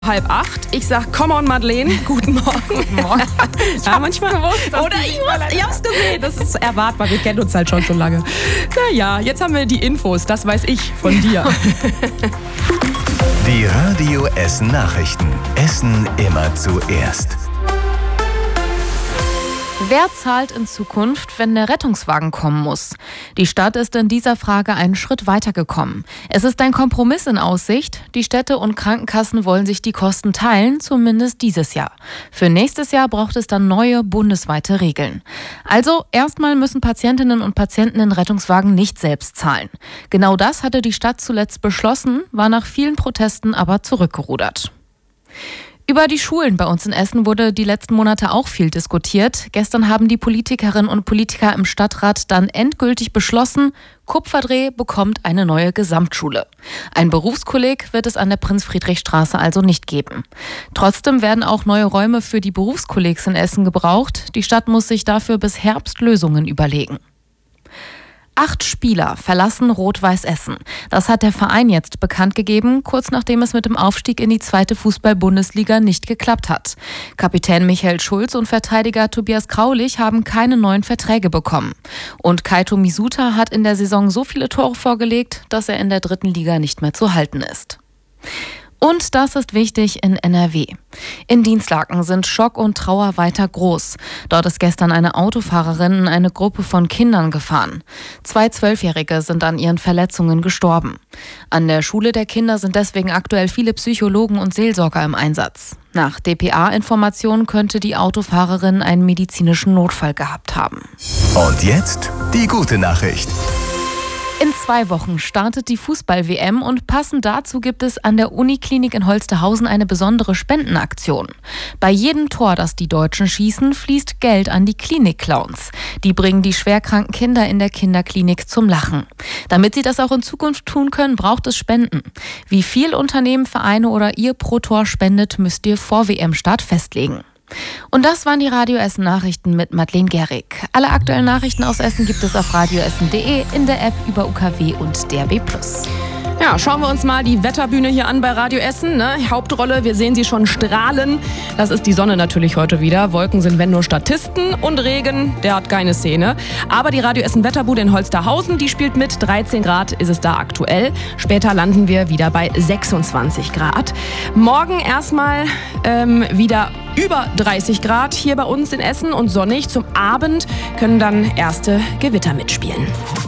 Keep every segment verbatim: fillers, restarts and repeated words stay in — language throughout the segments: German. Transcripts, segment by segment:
Halb acht. Ich sag, come on, Madeleine. Guten Morgen. Guten Morgen. Ich ja, manchmal gewusst, oder ich, muss, ich hab's gesehen. Das ist erwartbar. Wir kennen uns halt schon so lange. Naja, jetzt haben wir die Infos. Das weiß ich von dir. Die Radio Essen Nachrichten. Essen immer zuerst. Wer zahlt in Zukunft, wenn der Rettungswagen kommen muss? Die Stadt ist in dieser Frage einen Schritt weitergekommen. Es ist ein Kompromiss in Aussicht. Die Städte und Krankenkassen wollen sich die Kosten teilen, zumindest dieses Jahr. Für nächstes Jahr braucht es dann neue bundesweite Regeln. Also erstmal müssen Patientinnen und Patienten den Rettungswagen nicht selbst zahlen. Genau das hatte die Stadt zuletzt beschlossen, war nach vielen Protesten aber zurückgerudert. Über die Schulen bei uns in Essen wurde die letzten Monate auch viel diskutiert. Gestern haben die Politikerinnen und Politiker im Stadtrat dann endgültig beschlossen, Kupferdreh bekommt eine neue Gesamtschule. Ein Berufskolleg wird es an der Prinz-Friedrich-Straße also nicht geben. Trotzdem werden auch neue Räume für die Berufskollegs in Essen gebraucht. Die Stadt muss sich dafür bis Herbst Lösungen überlegen. Acht Spieler verlassen Rot-Weiß Essen. Das hat der Verein jetzt bekannt gegeben, kurz nachdem es mit dem Aufstieg in die zweite Fußball-Bundesliga nicht geklappt hat. Kapitän Michael Schulz und Verteidiger Tobias Kraulich haben keine neuen Verträge bekommen. Und Kaito Misuta hat in der Saison so viele Tore vorgelegt, dass er in der dritten Liga nicht mehr zu halten ist. Und das ist wichtig in N R W. In Dinslaken sind Schock und Trauer weiter groß. Dort ist gestern eine Autofahrerin in eine Gruppe von Kindern gefahren. Zwei Zwölfjährige sind an ihren Verletzungen gestorben. An der Schule der Kinder sind deswegen aktuell viele Psychologen und Seelsorger im Einsatz. Nach D P A-Informationen könnte die Autofahrerin einen medizinischen Notfall gehabt haben. Und jetzt die gute Nachricht. In zwei Wochen startet die Fußball-W M und passend dazu gibt es an der Uniklinik in Holsterhausen eine besondere Spendenaktion. Bei jedem Tor, das die Deutschen schießen, fließt Geld an die Klinik-Clowns. Die bringen die schwerkranken Kinder in der Kinderklinik zum Lachen. Damit sie das auch in Zukunft tun können, braucht es Spenden. Wie viel Unternehmen, Vereine oder ihr pro Tor spendet, müsst ihr vor W M-Start festlegen. Und das waren die Radio Essen Nachrichten mit Madeleine Gehrig. Alle aktuellen Nachrichten aus Essen gibt es auf radioessen punkt de, in der App über U K W und D A B plus. Ja, schauen wir uns mal die Wetterbühne hier an bei Radio Essen. Ne? Hauptrolle, wir sehen sie schon strahlen. Das ist die Sonne natürlich heute wieder. Wolken sind wenn nur Statisten und Regen, der hat keine Szene. Aber die Radio Essen Wetterbude in Holsterhausen, die spielt mit. dreizehn Grad ist es da aktuell. Später landen wir wieder bei sechsundzwanzig Grad. Morgen erstmal ähm, wieder über dreißig Grad hier bei uns in Essen und sonnig. Zum Abend können dann erste Gewitter mitspielen.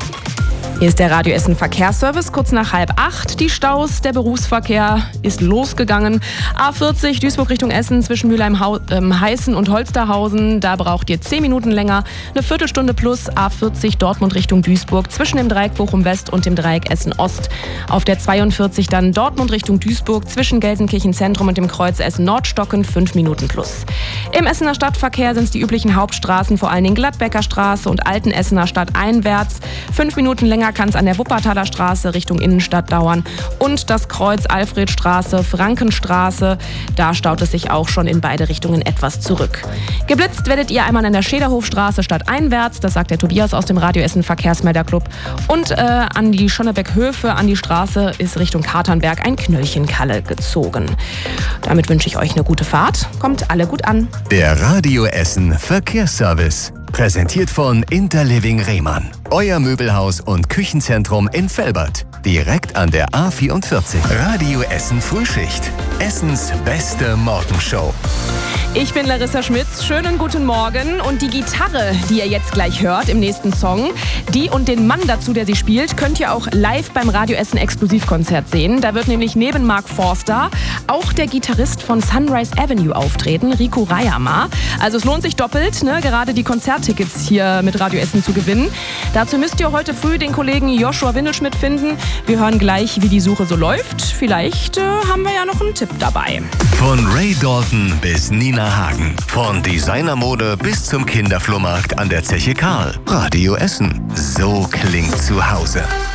Hier ist der Radio Essen Verkehrsservice, kurz nach halb acht. Die Staus, der Berufsverkehr ist losgegangen. A vierzig Duisburg Richtung Essen zwischen Mülheim-Heißen und Holsterhausen. Da braucht ihr zehn Minuten länger, eine Viertelstunde plus. A vierzig Dortmund Richtung Duisburg zwischen dem Dreieck Bochum West und dem Dreieck Essen Ost. Auf der zweiundvierzig dann Dortmund Richtung Duisburg zwischen Gelsenkirchen Zentrum und dem Kreuz Essen Nordstocken fünf Minuten plus. Im Essener Stadtverkehr sind es die üblichen Hauptstraßen, vor allen Dingen Gladbecker Straße und Alten Essener Stadt einwärts. Fünf Minuten länger kann es an der Wuppertaler Straße Richtung Innenstadt dauern. Und das Kreuz Alfredstraße, Frankenstraße, da staut es sich auch schon in beide Richtungen etwas zurück. Geblitzt werdet ihr einmal an der Schäderhofstraße stadteinwärts, das sagt der Tobias aus dem Radio Essen Verkehrsmelderclub. Und äh, an die Schonnebeck-Höfe, an die Straße, ist Richtung Katernberg ein Knöllchenkalle gezogen. Damit wünsche ich euch eine gute Fahrt. Kommt alle gut an. Der Radio Essen Verkehrsservice. Präsentiert von Interliving Rehmann. Euer Möbelhaus und Küchenzentrum in Velbert. Direkt an der A vierundvierzig. Radio Essen Frühschicht. Essens beste Morgenshow. Ich bin Larissa Schmitz. Schönen guten Morgen. Und die Gitarre, die ihr jetzt gleich hört im nächsten Song, die und den Mann dazu, der sie spielt, könnt ihr auch live beim Radio Essen Exklusivkonzert sehen. Da wird nämlich neben Mark Forster auch der Gitarrist von Sunrise Avenue auftreten, Rico Rayama. Also es lohnt sich doppelt, ne, gerade die Konzerttickets hier mit Radio Essen zu gewinnen. Dazu müsst ihr heute früh den Kollegen Joshua Windelschmidt finden. Wir hören gleich, wie die Suche so läuft. Vielleicht äh, haben wir ja noch einen Tipp dabei. Von Ray Dalton bis Nina Hagen. Von Designermode bis zum Kinderflohmarkt an der Zeche Karl. Radio Essen. So klingt zu Hause.